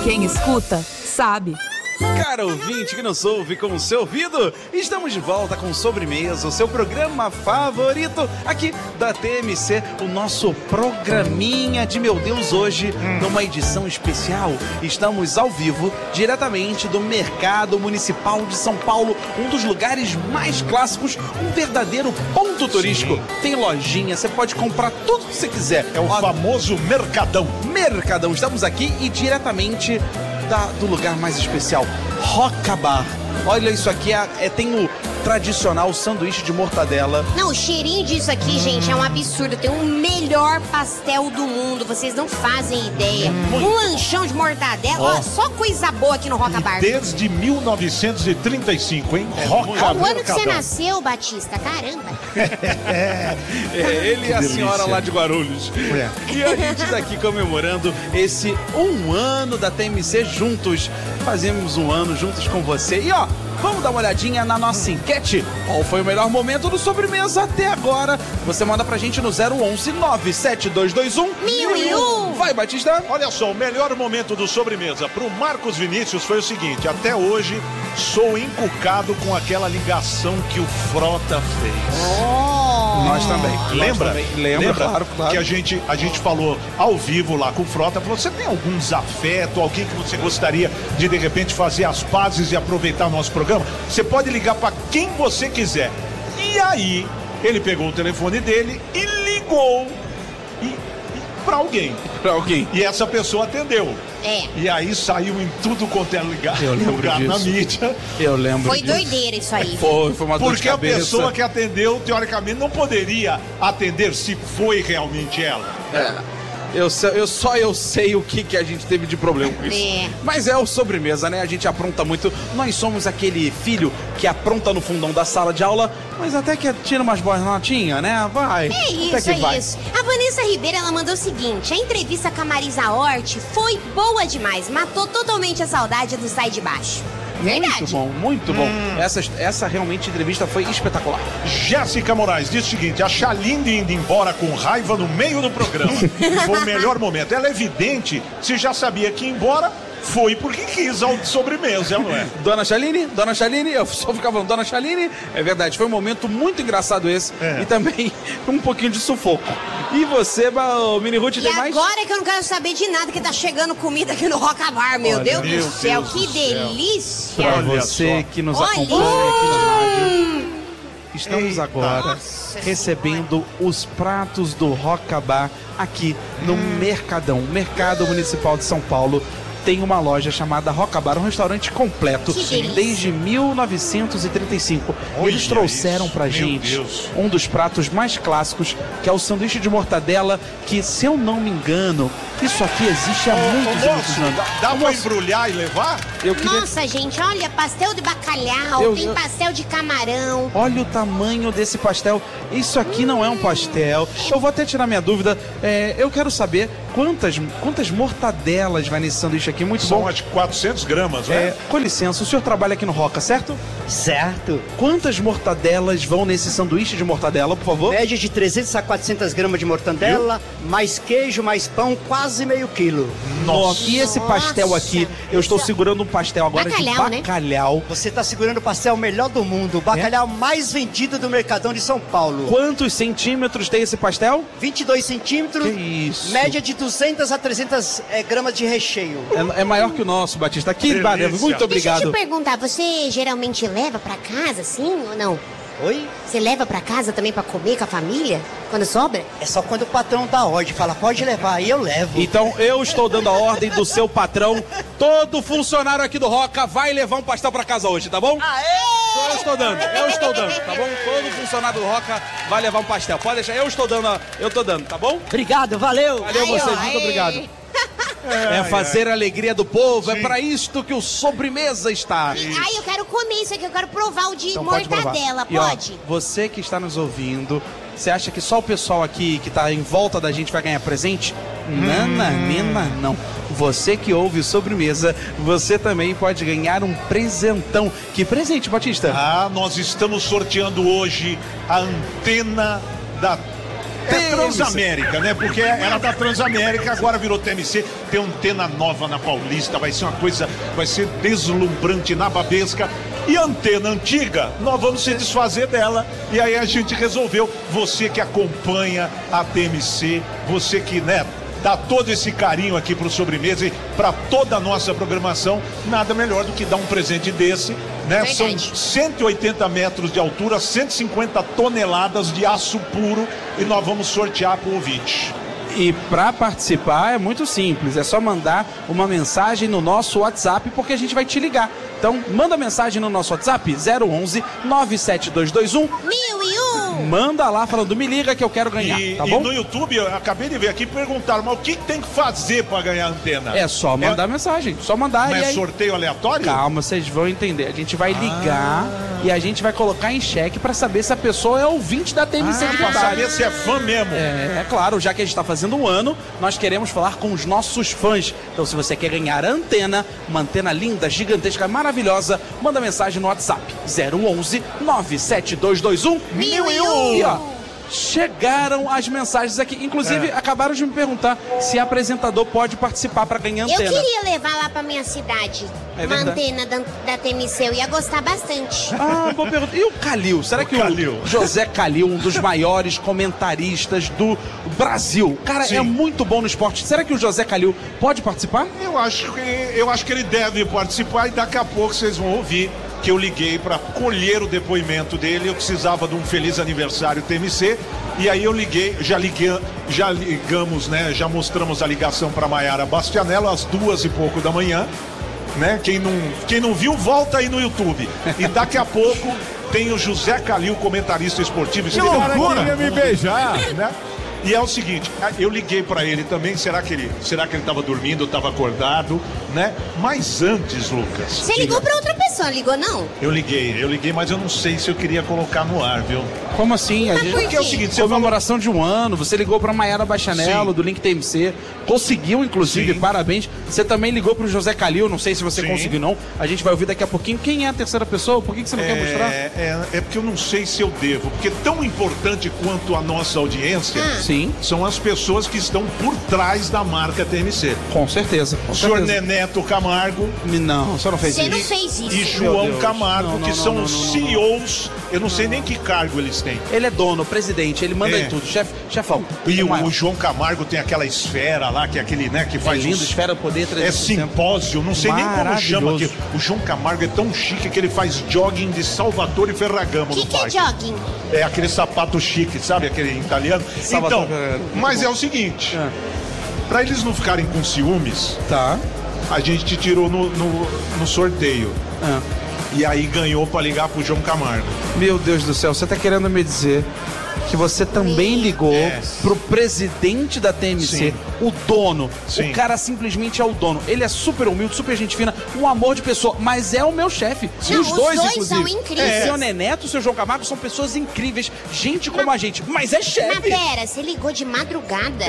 Quem escuta, sabe. Cara ouvinte que nos ouve com o seu ouvido, estamos de volta com Sobremesa, o seu programa favorito aqui da TMC, o nosso programinha de meu Deus hoje, numa edição especial. Estamos ao vivo, diretamente do Mercado Municipal de São Paulo, um dos lugares mais clássicos, um verdadeiro ponto turístico. Tem lojinha, você pode comprar tudo que você quiser. É o famoso Mercadão. Mercadão, estamos aqui e diretamente do lugar mais especial, Roca Bar. Olha isso aqui, tem o tradicional sanduíche de mortadela. Não, o cheirinho disso aqui, gente, é um absurdo. Tem o melhor pastel do mundo, vocês não fazem ideia. Um lanchão de mortadela, ó, só coisa boa aqui no Roca Bar. Desde 1935, hein? Roca Bar. O ano que Mercadão. você nasceu, Batista, caramba. Ele e a senhora lá de Guarulhos. E a gente tá aqui comemorando esse 1 ano da TMC juntos. Fazemos 1 ano juntos com você. E ó, vamos dar uma olhadinha na nossa enquete. Qual foi o melhor momento do Sobremesa até agora? Você manda pra gente no 011 97221 1001. Vai, Batista. Olha só, o melhor momento do Sobremesa pro Marcos Vinícius foi o seguinte: até hoje sou encucado com aquela ligação que o Frota fez. Nós também. Lembra? Lembra, claro. Que a gente falou ao vivo lá com o Frota, falou: você tem algum desafeto, alguém que você gostaria de repente fazer as pazes e aproveitar o nosso programa? Você pode ligar para quem você quiser. E aí, ele pegou o telefone dele e ligou para alguém. E essa pessoa atendeu. E aí saiu em tudo quanto é lugar na mídia. Eu lembro Foi disso. doideira isso aí. Foi uma dor de Porque a cabeça. pessoa que atendeu, teoricamente, não poderia atender se foi realmente ela. Eu sei o que a gente teve de problema com isso. Mas é o Sobremesa, né? A gente apronta muito. Nós somos aquele filho que apronta no fundão da sala de aula, mas até que tira umas boas notinhas, né? Vai. É isso. A Vanessa Ribeiro, ela mandou o seguinte: a entrevista com a Marisa Hort foi boa demais. Matou totalmente a saudade do Sai de Baixo. Verdade. Muito bom. Essa realmente entrevista foi espetacular. Jéssica Moraes diz o seguinte: a Chaline indo embora com raiva no meio do programa. Foi o melhor momento. Ela é evidente, se já sabia que ia embora, foi porque quis ao Sobremesa, não é? Dona Chaline, eu só ficava falando, Dona Chaline, é verdade, foi um momento muito engraçado esse, e também um pouquinho de sufoco. E você, Mini Ruth, tem mais? E agora que eu não quero saber de nada, que tá chegando comida aqui no Roca Bar, meu Deus do céu, que delícia! Pra você que nos acompanha aqui no rádio, estamos agora recebendo os pratos do Roca Bar aqui no Mercadão, Mercado Municipal de São Paulo. Tem uma loja chamada Roca Bar, um restaurante completo desde 1935. Eles trouxeram pra gente um dos pratos mais clássicos, que é o sanduíche de mortadela, que, se eu não me engano, isso aqui existe há muitos anos. Dá pra embrulhar e levar? Nossa, gente, olha, pastel de bacalhau, tem pastel de camarão. Olha o tamanho desse pastel. Isso aqui não é um pastel. Eu vou até tirar minha dúvida. Eu quero saber quantas mortadelas vai nesse sanduíche aqui. Muito bom. São acho que 400 gramas, né? Com licença, o senhor trabalha aqui no Roca, certo? Certo. Quantas mortadelas vão nesse sanduíche de mortadela, por favor? Média de 300 a 400 gramas de mortadela, mais queijo, mais pão, quase meio quilo. Nossa. E esse pastel aqui, eu estou segurando um pastel agora de bacalhau. Você está segurando o pastel melhor do mundo, o bacalhau mais vendido do Mercadão de São Paulo. Quantos centímetros tem esse pastel? 22 centímetros. Que isso? Média de 200 a 300 gramas de recheio. É maior que o nosso, Batista. Que maravilha. Muito obrigado. Deixa eu te perguntar, você geralmente leva pra casa, assim, ou não? Oi? Você leva pra casa também pra comer com a família, quando sobra? É só quando o patrão dá ordem, fala, pode levar, aí eu levo. Então eu estou dando a ordem do seu patrão. Todo funcionário aqui do Roca vai levar um pastel pra casa hoje, tá bom? Aê! Eu estou dando, tá bom? Todo funcionário do Roca vai levar um pastel. Pode deixar, eu tô dando, tá bom? Obrigado, valeu. Valeu vocês, muito obrigado. É fazer a alegria do povo, é pra isto que o Sobremesa está. Ai, eu quero comer isso aqui, eu quero provar o de Então mortadela, pode? E, ó, você que está nos ouvindo, você acha que só o pessoal aqui que tá em volta da gente vai ganhar presente? Nananina, não. Você que ouve o Sobremesa, você também pode ganhar um presentão. Que presente, Batista? Nós estamos sorteando hoje a antena da É Transamérica, né? Porque era da Transamérica, agora virou TMC. Tem antena nova na Paulista, vai ser uma coisa, vai ser deslumbrante, nababesca. E antena antiga, nós vamos se desfazer dela. E aí a gente resolveu, você que acompanha a TMC, você que, né, dá todo esse carinho aqui pro Sobremesa e para toda a nossa programação, nada melhor do que dar um presente desse, né? Verdade. São 180 metros de altura, 150 toneladas de aço puro e nós vamos sortear pro ouvinte. E para participar é muito simples, é só mandar uma mensagem no nosso WhatsApp, porque a gente vai te ligar. Então, manda mensagem no nosso WhatsApp, 011 97221 1001. Manda lá falando, me liga que eu quero ganhar, tá bom? E no YouTube, eu acabei de ver aqui, perguntaram, mas o que tem que fazer para ganhar a antena? É só mandar mensagem, só mandar. Mas e aí... sorteio aleatório? Calma, vocês vão entender. A gente vai ligar e a gente vai colocar em xeque para saber se a pessoa é ouvinte da TMC de Pra verdade. saber se é fã mesmo. É claro, já que a gente está fazendo um ano, nós queremos falar com os nossos fãs. Então, se você quer ganhar a antena, uma antena linda, gigantesca, maravilhosa, manda mensagem no WhatsApp 011 97221 1001. E ó, chegaram as mensagens aqui. Inclusive, acabaram de me perguntar se apresentador pode participar para ganhar antena. Eu queria levar lá pra minha cidade É uma verdade. antena da TMC, eu ia gostar bastante. Ah, boa pergunta. E o Calil? Será que Calil. o José Calil, um dos maiores comentaristas do Brasil, cara, Sim. é muito bom no esporte. Será que o José Calil pode participar? Eu acho que ele deve participar e daqui a pouco vocês vão ouvir que eu liguei para colher o depoimento dele. Eu precisava de um feliz aniversário TMC e aí eu liguei, já ligamos, né? Já mostramos a ligação para Maiara Bastianello às 2h e pouco da manhã, né? Quem não viu, volta aí no YouTube. E daqui a pouco tem o José Calil, comentarista esportivo. Que loucura! Queria me beijar, né? E é o seguinte, eu liguei pra ele também, será que ele tava dormindo, tava acordado, né? Mas antes, Lucas... Você ligou pra outra pessoa, ligou não? Eu liguei, mas eu não sei se eu queria colocar no ar, viu? Como assim? Mas por Porque é o quê? seguinte, você Comemoração de um ano, você ligou pra Maiara Bastianello, Sim. do Link TMC, conseguiu, inclusive, Sim. parabéns. Você também ligou pro José Calil, não sei se você Sim. conseguiu não, a gente vai ouvir daqui a pouquinho. Quem é a terceira pessoa? Por que você não quer mostrar? É porque eu não sei se eu devo, porque tão importante quanto a nossa audiência Sim, são as pessoas que estão por trás da marca TMC. com certeza. Com O senhor certeza. Neneto Camargo Não, você não fez Você isso. não fez isso. e João Deus. Camargo, Não, que não, são não, os não, não, CEOs, eu não sei nem que cargo eles têm. Ele é dono, presidente, ele manda É. em tudo, chefão. E É maior. o João Camargo tem aquela esfera lá, que é aquele, né, que É faz lindo, uns- esfera poder 360. É simpósio, não sei nem como chama Maravilhoso. aqui. O João Camargo é tão chique que ele faz jogging de Salvatore Ferragamo O no que é parque. jogging? É aquele sapato chique, sabe? Aquele italiano. Salvatore Então, Ferragamo, muito mas bom. é o seguinte, É. pra eles não ficarem com ciúmes, Tá. a gente te tirou no sorteio. Ah. E aí ganhou pra ligar pro João Camargo. Meu Deus do céu, você tá querendo me dizer que você também ligou pro presidente da TMC, Sim. o dono. Sim. O cara simplesmente é o dono. Ele é super humilde, super gente fina, um amor de pessoa, mas é o meu chefe. Não, Os dois, são inclusive. incríveis. O seu Neneto, o seu João Camargo são pessoas incríveis, gente como a gente, mas é Mas chefe. pera, você ligou de madrugada?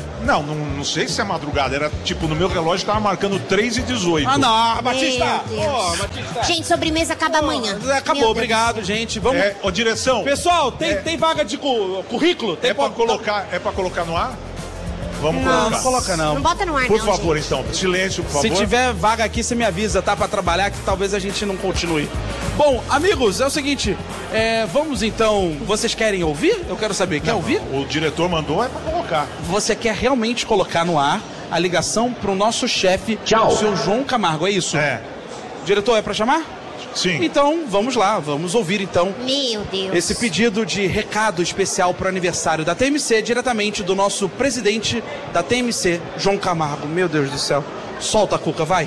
Não sei se é madrugada, era tipo, no meu relógio tava marcando 3h18. Ah, não, Batista. Meu Deus. Ô, Batista. Gente, sobremesa acaba amanhã. Acabou, Meu Deus. obrigado, gente. Vamos. Ô, direção, Pessoal, tem vaga de currículo? Tem é pra colocar no ar? Vamos Não, colocar. não coloca não. Não bota no ar, Por não, favor, gente. então, silêncio, por favor. Se tiver vaga aqui, você me avisa, tá? Pra trabalhar, que talvez a gente não continue. Bom, amigos, é o seguinte. Vamos então. Vocês querem ouvir? Eu quero saber. Quer ouvir? O diretor mandou, é pra colocar. Você quer realmente colocar no ar a ligação pro nosso chefe, o seu João Camargo, é isso? É, Diretor, é pra chamar? sim. Então, vamos lá. Vamos ouvir então Meu Deus. esse pedido de recado especial pro aniversário da TMC, diretamente do nosso presidente da TMC, João Camargo. Meu Deus do céu. Solta a cuca, vai.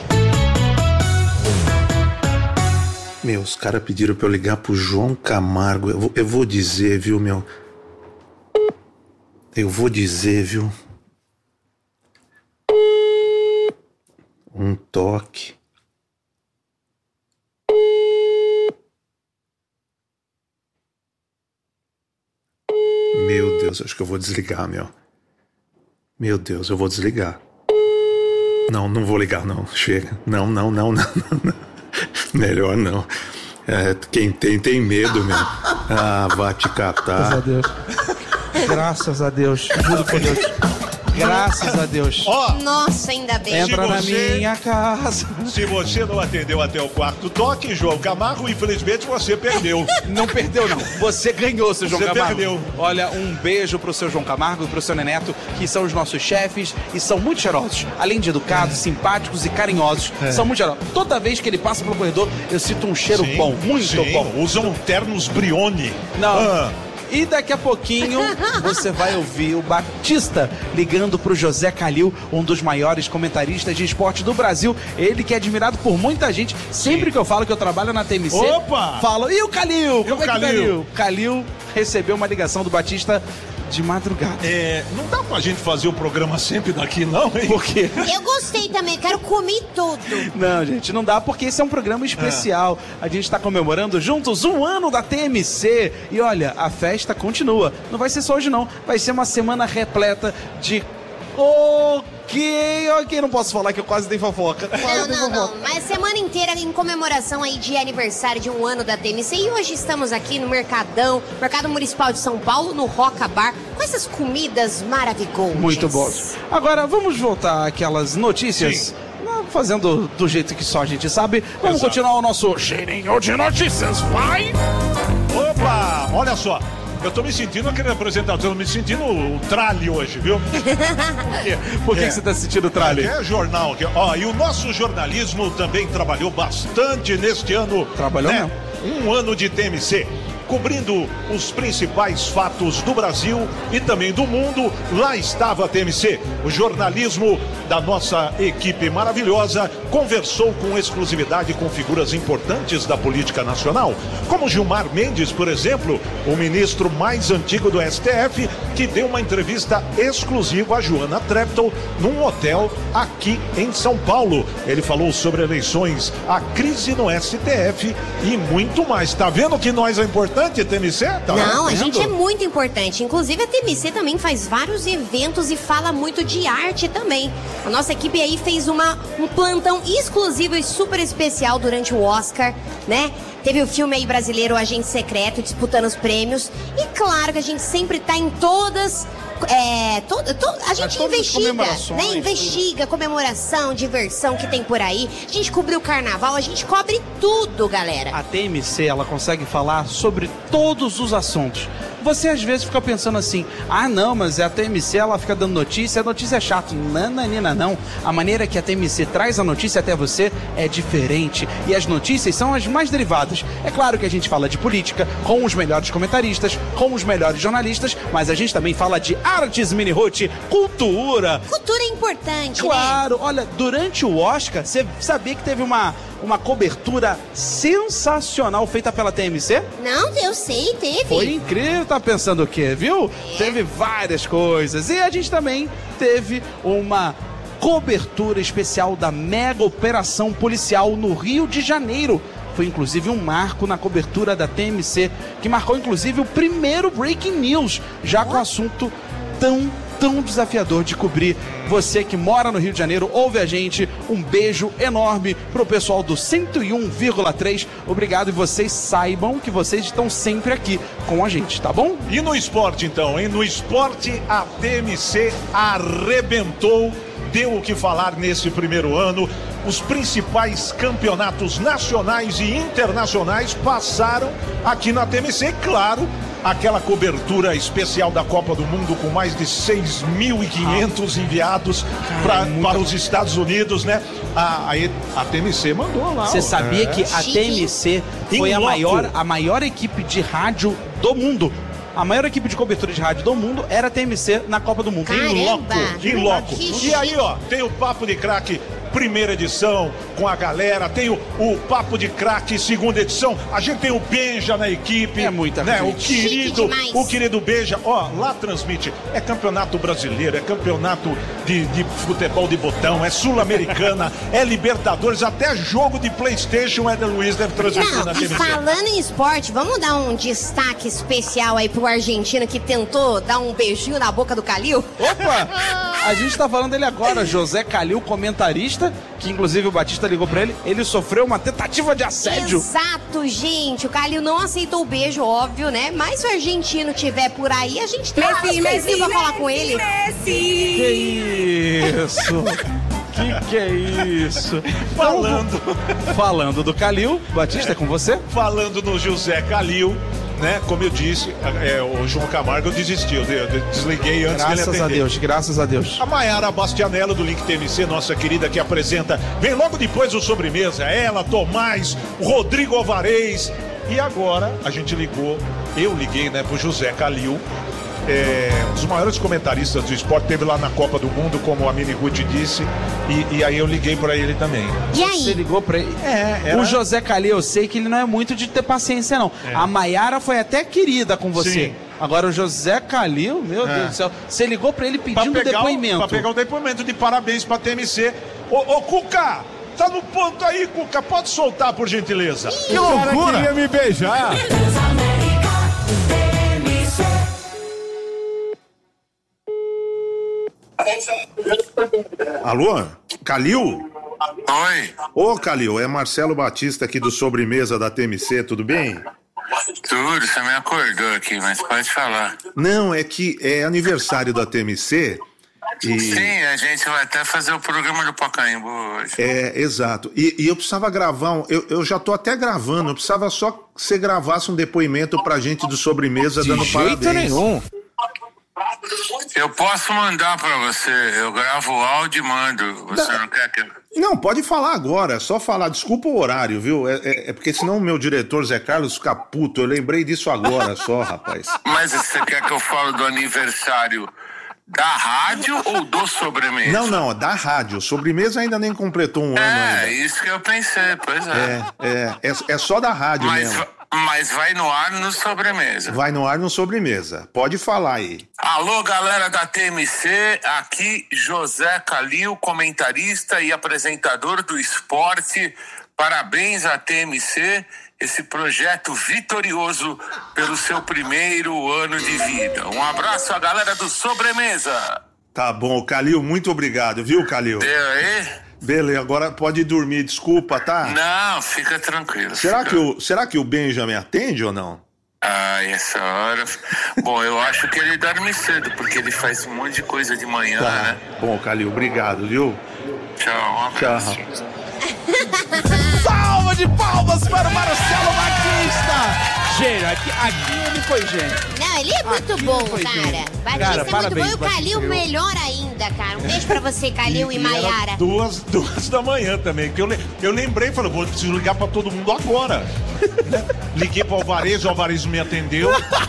Meu, os caras pediram pra eu ligar pro João Camargo. Eu vou dizer, viu, meu? Eu vou dizer, viu? Um toque. Meu Deus, acho que eu vou desligar, meu. Meu Deus, eu vou desligar. Não vou ligar, não. Chega. Não. Melhor não. Quem tem medo, meu. Ah, vai te catar. Deus. Graças a Deus, juro por Deus. Graças a Deus. Nossa, ainda bem. Entra na minha casa. Se você não atendeu até o quarto toque, João Camargo, infelizmente você perdeu. Não perdeu, não. Você ganhou, seu João Você Camargo. perdeu. Olha, um beijo pro seu João Camargo e pro seu Neneto, que são os nossos chefes e são muito cheirosos. Além de educados, simpáticos e carinhosos, são muito cheirosos. Toda vez que ele passa pelo corredor, eu sinto um cheiro bom, muito bom. Usam ternos Brioni. Não. E daqui a pouquinho você vai ouvir o Batista ligando pro José Calil, um dos maiores comentaristas de esporte do Brasil. Ele que é admirado por muita gente. Sempre que eu falo que eu trabalho na TMC, falo, e o Calil? Como é que o Calil? Calil recebeu uma ligação do Batista de madrugada. Não dá pra gente fazer o programa sempre daqui, não, hein? Por quê? Eu gostei também, quero comer tudo. Não, gente, não dá, porque esse é um programa especial. A gente tá comemorando juntos 1 ano da TMC. E olha, a festa continua. Não vai ser só hoje, não. Vai ser uma semana repleta de... Ok, não posso falar que eu quase dei fofoca. Não, mas semana inteira em comemoração aí de aniversário de 1 ano da TMC. E hoje estamos aqui no Mercadão, Mercado Municipal de São Paulo, no Roca Bar, com essas comidas maravilhosas. Muito boas. Agora, vamos voltar àquelas notícias. Sim. Fazendo do jeito que só a gente sabe. Vamos continuar o nosso cheirinho de notícias, vai! Opa, olha só. Eu tô me sentindo aquele apresentador, tô me sentindo o tralhe hoje, viu? Por que você tá sentindo o tralhe? É jornal aqui. E o nosso jornalismo também trabalhou bastante neste ano. Trabalhou mesmo? 1 ano de TMC. Cobrindo os principais fatos do Brasil e também do mundo, lá estava a TMC. O jornalismo da nossa equipe maravilhosa conversou com exclusividade com figuras importantes da política nacional, como Gilmar Mendes, por exemplo, o ministro mais antigo do STF, que deu uma entrevista exclusiva a Joana Treptow num hotel aqui em São Paulo. Ele falou sobre eleições, a crise no STF e muito mais. Tá vendo que nós é importante? TMC? Não, a gente é muito importante. Inclusive a TMC também faz vários eventos e fala muito de arte também. A nossa equipe aí fez um plantão exclusivo e super especial durante o Oscar, né? Teve o filme aí brasileiro, o Agente Secreto, disputando os prêmios. E claro que a gente sempre tá em todas... a gente investiga, né? Investiga comemoração, diversão que tem por aí. A gente cobre o carnaval, a gente cobre tudo, galera. A TMC, ela consegue falar sobre todos os assuntos. Você às vezes fica pensando assim, não, mas a TMC ela fica dando notícia, a notícia é chata. Não. A maneira que a TMC traz a notícia até você é diferente. E as notícias são as mais derivadas. É claro que a gente fala de política, com os melhores comentaristas, com os melhores jornalistas, mas a gente também fala de artes, mini-route, cultura. Cultura é importante, claro, né? Olha, durante o Oscar, você sabia que teve uma cobertura sensacional feita pela TMC? Não, eu sei, teve. Foi incrível, tá pensando o quê, viu? Teve várias coisas. E a gente também teve uma cobertura especial da mega operação policial no Rio de Janeiro. Foi inclusive um marco na cobertura da TMC, que marcou inclusive o primeiro Breaking News, já com assunto tão desafiador de cobrir. Você que mora no Rio de Janeiro, ouve a gente, um beijo enorme pro pessoal do 101,3. Obrigado, e vocês saibam que vocês estão sempre aqui com a gente, tá bom? E no esporte então, hein? No esporte a TMC arrebentou, deu o que falar nesse primeiro ano. Os principais campeonatos nacionais e internacionais passaram aqui na TMC, claro. Aquela cobertura especial da Copa do Mundo com mais de 6.500 enviados para os Estados Unidos, né? A TMC mandou lá. Você sabia que a TMC foi a maior equipe de rádio do mundo? A maior equipe de cobertura de rádio do mundo era a TMC na Copa do Mundo. Em loco. E aí, tem o Papo de Craque primeira edição com a galera, tem o Papo de Craque segunda edição, a gente tem o Benja na equipe. É muita gente. O querido Benja, lá transmite, é campeonato brasileiro, é campeonato de futebol de botão, é sul-americana, é Libertadores, até jogo de PlayStation Éder Luiz deve transmitir na TMC. E falando em esporte, vamos dar um destaque especial aí pro argentino que tentou dar um beijinho na boca do Calil? Opa! A gente tá falando dele agora, José Calil, comentarista Batista, que inclusive o Batista ligou pra ele sofreu uma tentativa de assédio. Exato, gente. O Calil não aceitou o beijo, óbvio, né? Mas se o argentino tiver por aí, a gente tem Messi pra falar com ele. Que isso? Que é isso? Falando do Calil, Batista, é com você? Falando no José Calil, né? Como eu disse, o João Camargo desistiu, eu desliguei antes dele atender. Graças a Deus. A Mayara Bastianello do Link TMC, nossa querida que apresenta, vem logo depois do Sobremesa, ela, Tomás, o Rodrigo Alvarez. E agora a gente eu liguei, né, pro José Calil. Um dos maiores comentaristas do esporte, teve lá na Copa do Mundo, como a Mini Gucci disse, e aí eu liguei pra ele também. E aí? Você ligou pra ele? O José Calil, eu sei que ele não é muito de ter paciência, não. A Mayara foi até querida com você. Sim. Agora o José Calil, meu Deus do céu, você ligou pra ele pedindo depoimento. Pra pegar o depoimento de parabéns pra TMC. Ô Cuca, tá no ponto aí, Cuca, pode soltar, por gentileza. Que loucura! Queria me beijar. Alô? Calil? Oi. Ô, Calil, é Marcelo Batista aqui do Sobremesa da TMC, tudo bem? Tudo, você me acordou aqui, mas pode falar. Não, é que é aniversário da TMC e... Sim, a gente vai até fazer o programa do Pacaembu hoje. Exato. E eu precisava gravar, eu já tô até gravando, eu precisava só que você gravasse um depoimento pra gente do Sobremesa dando parabéns. De jeito nenhum. Eu posso mandar pra você, eu gravo o áudio e mando. Você não quer que... Não, pode falar agora, é só falar. Desculpa o horário, viu? É porque senão o meu diretor Zé Carlos fica puto. Eu lembrei disso agora só, rapaz. Mas você quer que eu fale do aniversário da rádio ou do Sobremesa? Não, da rádio. Sobremesa ainda nem completou um ano ainda. É, isso que eu pensei, pois é. É só da rádio mesmo. Mas vai no ar no Sobremesa. Vai no ar no Sobremesa. Pode falar aí. Alô, galera da TMC, aqui José Calil, comentarista e apresentador do esporte. Parabéns à TMC, esse projeto vitorioso pelo seu primeiro ano de vida. Um abraço à galera do Sobremesa. Tá bom, Calil, muito obrigado, viu, Calil? Deu aí? Beleza, agora pode dormir, desculpa, tá? Não, fica tranquilo. Será que o Benjamin atende ou não? Essa hora... Bom, eu acho que ele dorme cedo, porque ele faz um monte de coisa de manhã, né? Bom, Calil, obrigado, viu? Tchau, um abraço. Tchau. Salva de palmas para o Marcelo Batista! Gênio, aqui ele foi gênio. Não, ele é muito bom, cara. Batista é muito bom e o Calil melhor ainda, cara. Um beijo pra você, Calil e Mayara. Duas da manhã também, que eu lembrei, falei, preciso ligar pra todo mundo agora. Liguei pro Alvarez, o Alvarez me atendeu.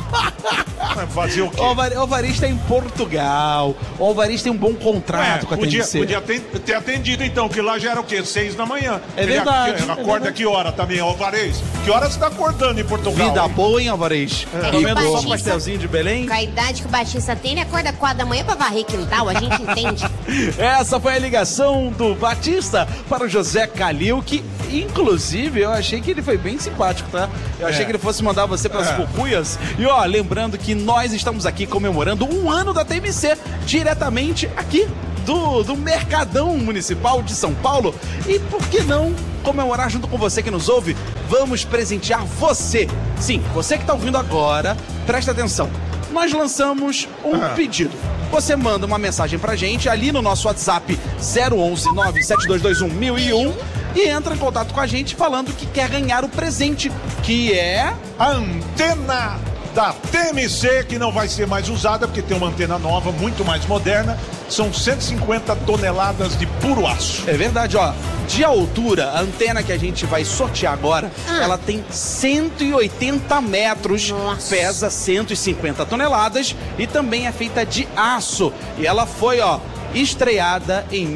Fazer o quê? O Alvarez tá em Portugal. O Alvarez tem um bom contrato com a TMC. Podia ter atendido então, que lá já era o quê? 6 da manhã. É verdade. Ele acorda que hora também, Alvarez? Que hora você tá acordando em Portugal? Vida boa, hein, Alvarez? Comendo só um pastelzinho de Belém? Com a idade que o Batista tem, ele acorda 4 da manhã pra varrer quintal, a gente entende. Essa foi a ligação do Batista para o José Calil, que inclusive eu achei que ele foi bem simpático, tá? Eu achei que ele fosse mandar você pras cucuias. E ó, lembrando que nós estamos aqui comemorando um ano da TMC, diretamente aqui do Mercadão Municipal de São Paulo. E por que não comemorar junto com você que nos ouve? Vamos presentear você. Sim, você que está ouvindo agora, presta atenção. Nós lançamos um pedido. Você manda uma mensagem pra gente ali no nosso WhatsApp 011 97221 1001 e entra em contato com a gente falando que quer ganhar o presente, que é a antena da TMC, que não vai ser mais usada, porque tem uma antena nova, muito mais moderna. São 150 toneladas de puro aço. É verdade, ó. De altura, a antena que a gente vai sortear agora, ela tem 180 metros, pesa 150 toneladas e também é feita de aço. E ela foi, ó, estreada em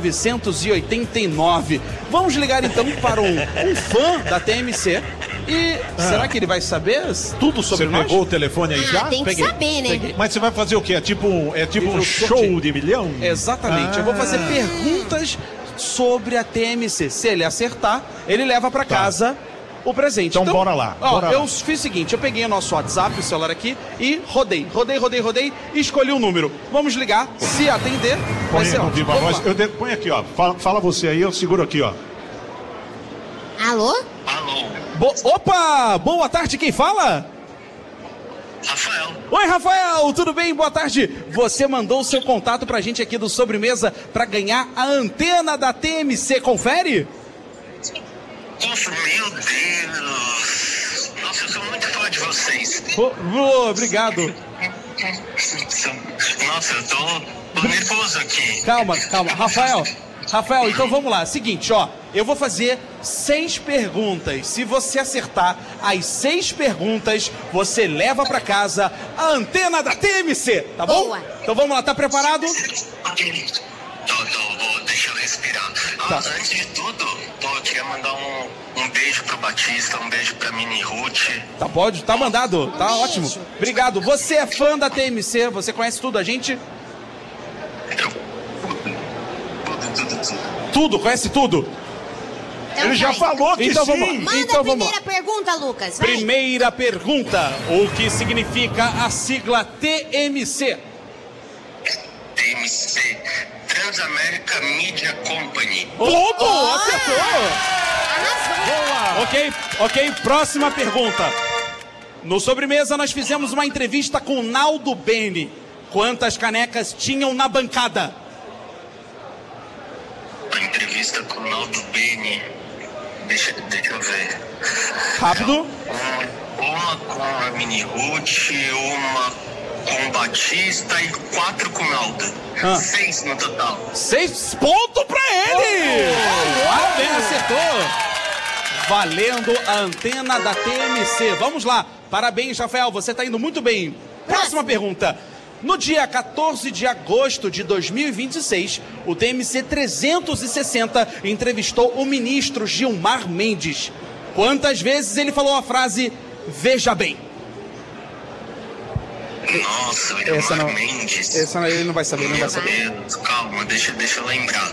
1989. Vamos ligar então para um fã da TMC. E será que ele vai saber tudo sobre nós? Você pegou o telefone aí já? Tem que saber, né? Peguei. Mas você vai fazer o quê? É tipo um show de milhão? Exatamente. Eu vou fazer perguntas sobre a TMC. Se ele acertar, ele leva para casa o presente. Então bora lá, Ó, bora eu lá. fiz o seguinte, eu peguei o nosso WhatsApp, o celular aqui, e rodei e escolhi um número. Vamos ligar, se atender, vai ser ótimo. Viva Vamos Voz. lá. Põe aqui, ó. Fala você aí, eu seguro aqui, ó. Alô? Opa! Boa tarde, quem fala? Rafael. Oi, Rafael, tudo bem? Boa tarde. Você mandou o seu contato pra gente aqui do Sobremesa pra ganhar a antena da TMC, confere? Nossa, meu Deus. Nossa, eu sou muito fã de vocês. Obrigado. Nossa, eu tô nervoso aqui. Calma, Rafael, então vamos lá. Seguinte, ó, eu vou fazer 6 perguntas. Se você acertar as 6 perguntas, você leva pra casa a antena da TMC, tá bom? Boa. Então vamos lá, tá preparado? Deixa eu respirar. Tá. Antes de tudo, eu queria mandar um beijo pro Batista, um beijo pra Mini Ruth. Tá mandado, tá beijo. ótimo. Obrigado. Você é fã da TMC, você conhece tudo a gente? Tudo, conhece tudo? Então Ele já vai. falou que Então sim. vamos lá. Manda Então a vamos primeira pergunta, Lucas. Vai. Primeira pergunta: o que significa a sigla TMC? TMC, Transamerica Media Company. Tudo! Acertou! Arrasou. Ok, próxima pergunta. No Sobremesa nós fizemos uma entrevista com o Naldo Bene. Quantas canecas tinham na bancada? A entrevista com o Naldo Bene. Deixa eu ver. Rápido. Uma com a Mini Ruth, uma com o Batista e 4 com o Naldo. 6 no total. 6 pontos pra ele! Parabéns, acertou! Valendo a antena da TMC. Vamos lá. Parabéns, Rafael, você tá indo muito bem. Próxima pergunta. No dia 14 de agosto de 2026, o TMC 360 entrevistou o ministro Gilmar Mendes. Quantas vezes ele falou a frase "veja bem"? Nossa, Essa não- Mendes. Essa ele não vai saber, Meu Deus, calma, deixa eu lembrar.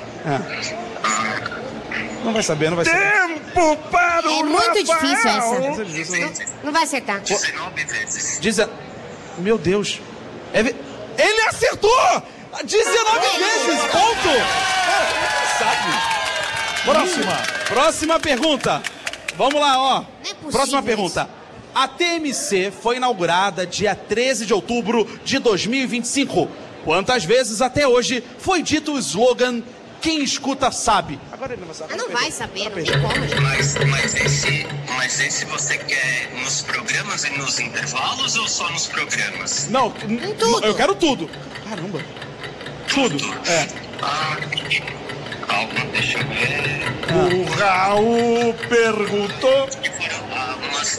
Não vai saber. Tempo para o É muito Rafael. difícil essa. Não vai acertar. 19 vezes. Meu Deus. Ele acertou! 19 vezes, ponto! Cara, sabe? Próxima pergunta. Vamos lá, ó. Não é possível Próxima isso. pergunta. A TMC foi inaugurada dia 13 de outubro de 2025. Quantas vezes até hoje foi dito o slogan "Quem escuta sabe"? Agora ele não vai saber. Não vai saber, não tem como, gente. Mas esse você quer nos programas e nos intervalos ou só nos programas? Não, tudo. eu quero tudo. Caramba. Tudo. É. Calma, deixa eu ver. O Raul perguntou. Foram umas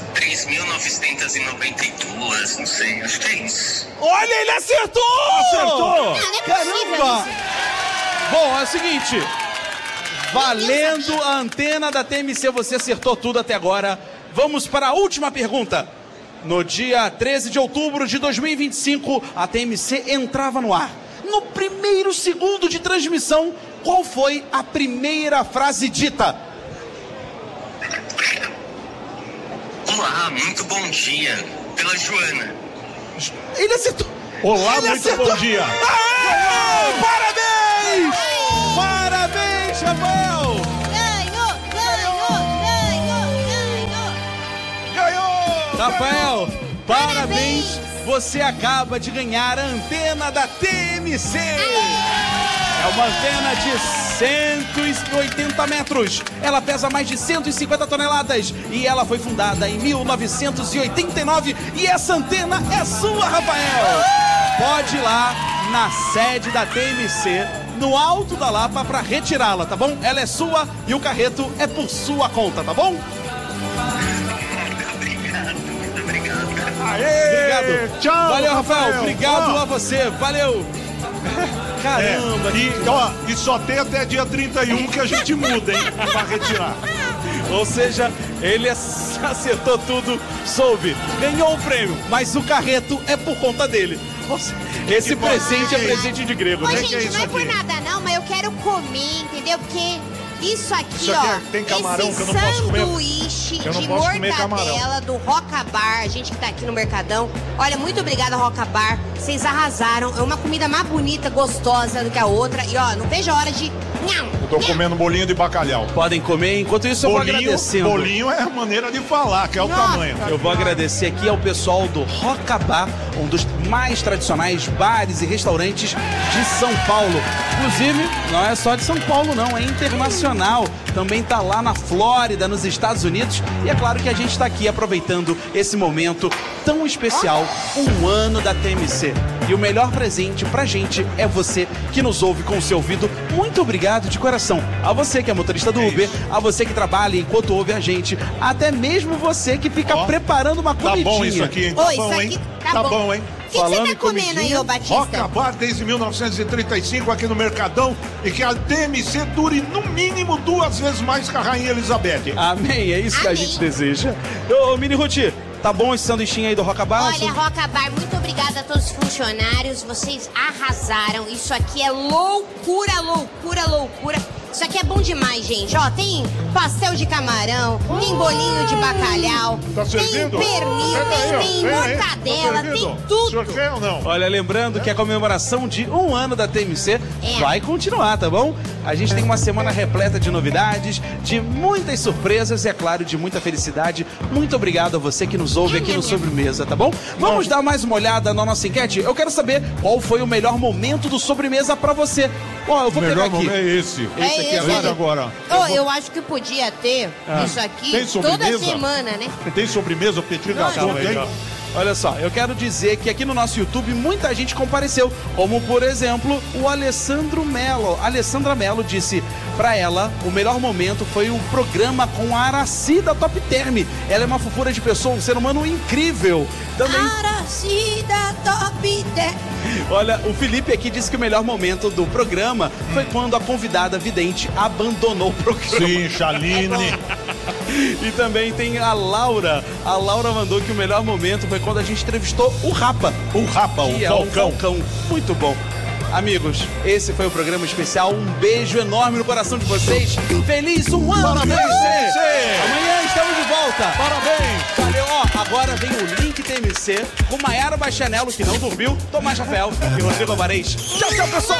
3.992, não sei, acho que é isso. Olha, ele acertou! Acertou! Não é possível Caramba! isso. Bom, é o seguinte. Valendo a antena da TMC, você acertou tudo até agora. Vamos para a última pergunta. No dia 13 de outubro de 2025, a TMC entrava no ar. No primeiro segundo de transmissão, qual foi a primeira frase dita? Olá, muito bom dia. Pela Joana. Ele acertou. Olá, Ele muito acertou. bom dia. Aê! Parabéns! Parabéns, Rafael! Ganhou! Rafael, parabéns! Você acaba de ganhar a antena da TMC! É uma antena de 180 metros. Ela pesa mais de 150 toneladas e ela foi fundada em 1989. E essa antena é sua, Rafael! Pode ir lá na sede da TMC, no Alto da Lapa, para retirá-la, tá bom? Ela é sua e o carreto é por sua conta, tá bom? Muito obrigado. Aê! Obrigado. Tchau, Valeu, Rafael. Obrigado Ó, a você. Valeu. Caramba. E só tem até dia 31 que a gente muda, hein? Pra retirar. Ou seja, ele acertou tudo, soube, ganhou o prêmio, mas o carreto é por conta dele. Esse presente é presente de grego, Ô, né? gente, não é por nada não, mas eu quero comer, entendeu? Porque Isso aqui, Isso aqui tem camarão que eu não posso comer. Sanduíche Eu não de posso comer mortadela do Roca Bar. A gente que tá aqui no Mercadão. Olha, muito obrigada, Roca Bar. Vocês arrasaram. É uma comida mais bonita, gostosa do que a outra. E ó, não vejo a hora de... Eu tô comendo bolinho de bacalhau. Podem comer, enquanto isso eu vou agradecendo. Bolinho é a maneira de falar, que é o tamanho. Eu vou agradecer aqui ao pessoal do Roca Bar, um dos mais tradicionais bares e restaurantes de São Paulo. Inclusive, não é só de São Paulo não, é internacional. Também tá lá na Flórida, nos Estados Unidos. E é claro que a gente tá aqui aproveitando esse momento tão especial, um ano da TMC. E o melhor presente pra gente é você que nos ouve com o seu ouvido. Muito obrigado de coração. A você que é motorista do Uber, a você que trabalha enquanto ouve a gente, até mesmo você que fica preparando uma comidinha. Tá bom isso aqui, hein? Tá bom, hein? Tá bom, hein? O que você tá comendo aí, ô Batista? Roca Bar desde 1935 aqui no Mercadão e que a TMC dure no mínimo 2 vezes mais que a Rainha Elizabeth. Amém, é isso que a gente deseja. Ô, Mini Ruth, tá bom esse sanduichinho aí do Roca Bar? Olha, Roca Bar, muito obrigada a todos os funcionários. Vocês arrasaram. Isso aqui é loucura, loucura, loucura. Isso aqui é bom demais, gente. Ó, tem pastel de camarão, tem bolinho de bacalhau, Tá tem servindo? pernil, tem mortadela, Tá tem tudo. O senhor quer ou não? Olha, lembrando que a comemoração de um ano da TMC vai continuar, tá bom? A gente tem uma semana repleta de novidades, de muitas surpresas e, é claro, de muita felicidade. Muito obrigado a você que nos ouve aqui no Sobremesa, tá bom? Vamos dar mais uma olhada na nossa enquete? Eu quero saber qual foi o melhor momento do Sobremesa pra você. Ó, eu vou pegar aqui. Momento é esse. É Esse aqui agora. Eu acho que podia ter isso aqui Tem toda sobremesa? semana, né? Tem sobremesa, petit gâteau, hein? Olha só, eu quero dizer que aqui no nosso YouTube muita gente compareceu, como por exemplo o Alessandro Mello. A Alessandra Mello disse pra ela o melhor momento foi o programa com a Araci da Top Term. Ela é uma fofura de pessoa, um ser humano incrível. Também... Araci da Top Term. Olha, o Felipe aqui disse que o melhor momento do programa foi quando a convidada vidente abandonou o programa. Sim, Chaline. E também tem a Laura. A Laura mandou que o melhor momento foi quando a gente entrevistou o Rapa. O Rapa, o Falcão. Muito bom. Amigos, esse foi o programa especial. Um beijo enorme no coração de vocês. Feliz um ano! Parabéns, TMC! Amanhã estamos de volta. Parabéns! Valeu, ó. Agora vem o Link TMC com Maiara Bastianello, que não dormiu, Tomás Rafael e Rodrigo Alvarez. Tchau, tchau, pessoal!